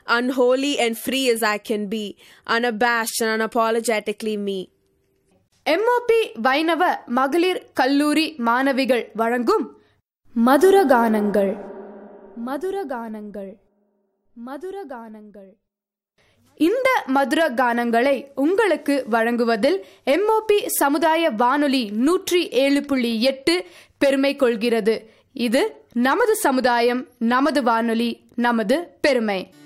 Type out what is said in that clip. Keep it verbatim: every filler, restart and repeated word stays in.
unholy and free as I can be, unabashed and unapologetically me. MOP வைணவ மகளிர் கல்லூரி மாணவிகள் வழங்கும் மதுரகானங்கள் மதுரகானங்கள் மதுரகானங்கள் இந்த மதுர கானங்களை உங்களுக்கு வழங்குவதில் எம்ஓபி சமுதாய வானொலி நூற்றி ஏழு புள்ளி எட்டு பெருமை கொள்கிறது. இது நமது சமுதாயம், நமது வானொலி, நமது பெருமை.